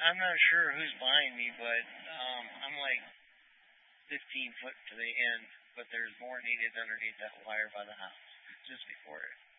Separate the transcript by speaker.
Speaker 1: I'm not sure who's behind me, but I'm like 15 foot to the end, but there's more needed underneath that wire by the house, just before it.